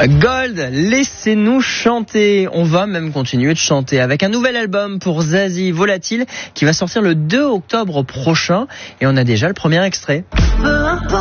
Gold, laissez-nous chanter. On va même continuer de chanter avec un nouvel album pour Zazie, Volatile, qui va sortir le 2 octobre prochain. Et on a déjà le premier extrait. Peu importe.